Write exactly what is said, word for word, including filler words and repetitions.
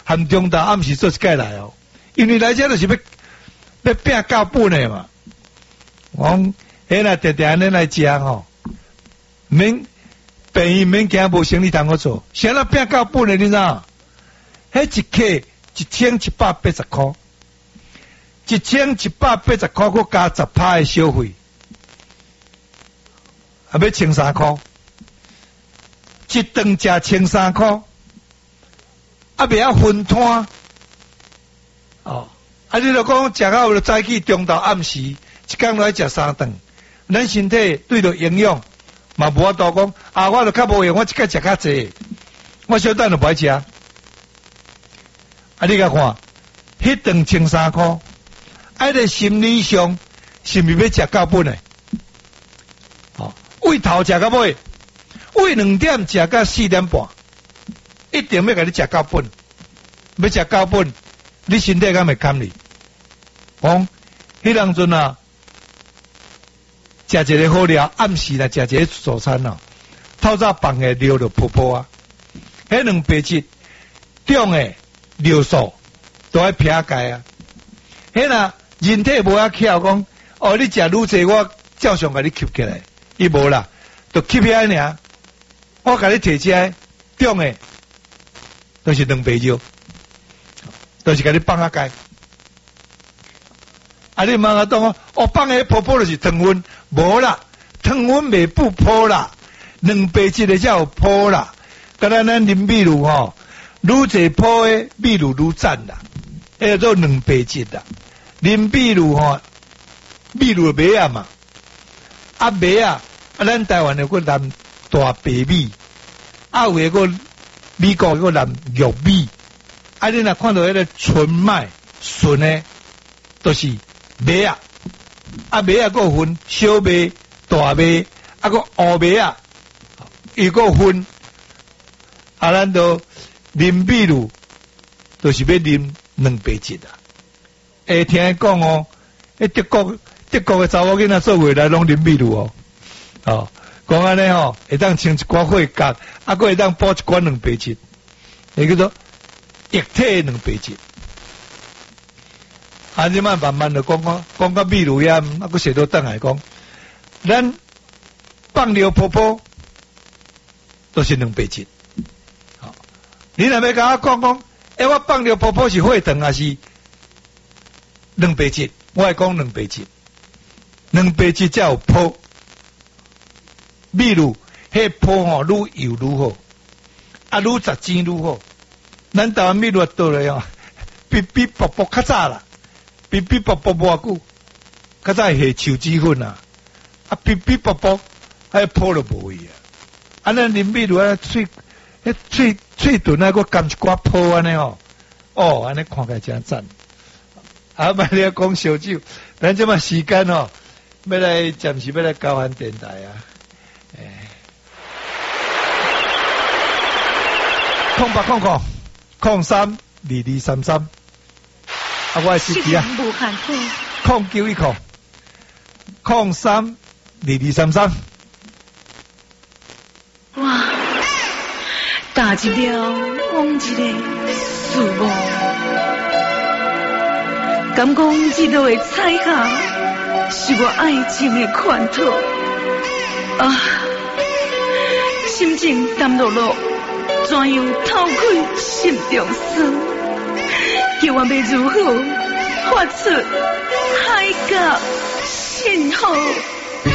含中昼暗时做一届来哦，因为来这就是要要拼教本的嘛。我讲，迄若定定安尼来食吼，免病院免惊无生意通好做，谁若拼教本的你知道？迄一克一千一百八十块，一千一百八十块，佮加十趴的消费，啊要千三块，一顿食千三块。啊，未晓分摊哦！啊，你著讲食到就早起中昼暗时，一工来食三顿，咱身体对着营养嘛无法度讲啊，我著较无用，我即个食较济，我小等就不爱食。啊，你甲看，迄顿千三块，啊，迄个心理上是毋是要食到本诶？哦，胃头食到尾，胃两点食到四点半。一定要甲你食到本，要食到本，你身体敢会堪你？讲，迄当阵啊，食一个好料，暗时来食一个早餐啊，透早放个尿就泡泡啊，迄两白质中的尿素都爱撇解啊。迄若人体无遐巧讲，哦，你食愈济，我照常甲你吸起来，伊无啦，就吸起来尔。我甲你摕起来，中的。都是两杯酒，都是甲你放下解。啊，你问我当我，我放个泡泡就是糖分，无啦，糖分未不泡啦，两杯酒的才有泡啦。甲咱咱啉米露吼，愈济泡的米露愈赞啦，迄叫做两杯酒啦。啉米露吼，米露的麦啊嘛，啊麦啊，啊咱台湾有个南大白米，啊有个。美国个南玉米，啊！你若看到迄个纯麦纯的，都是麦啊，啊麦啊，个分小麦、大麦，啊个乌麦啊，伊个分，啊，咱都啉米露，都是要啉两杯质啊。会听伊讲哦，迄德国德国个查某囡仔做回来拢啉米露哦，哦。讲安尼吼，会当清一寡血角，啊，佫会当补一寡两白质，也叫做液体两白质。啊，即摆慢慢就讲讲，讲到米露呀，啊，佫写到倒来讲，咱放尿泡泡都是两白质。好，你若要甲我讲讲，诶，我放尿泡泡是血糖还是两白质？我会讲两白质，两白质才有泡。米露迄泡吼愈油愈好，啊愈杂精愈好。咱台湾米露倒来哦，比比薄薄较早啦，比比薄薄偌久，较早下树脂粉啊，啊比比薄薄，迄泡都无去啊。啊咱啉米露啊，喙迄喙喙唇啊，佫甘一寡泡安尼吼，哦安尼看起来真赞。啊，摆你讲烧酒，咱即摆时间吼，要来暂时要来交换电台啊。空八空空空三二二三三，啊，我是机啊，空九一空空三二二三三。 哇，打一了往一个树木，敢讲这朵的彩霞是我爱情的款头啊，心情淡落落。怎样透开心中酸？叫我要如何发出海角？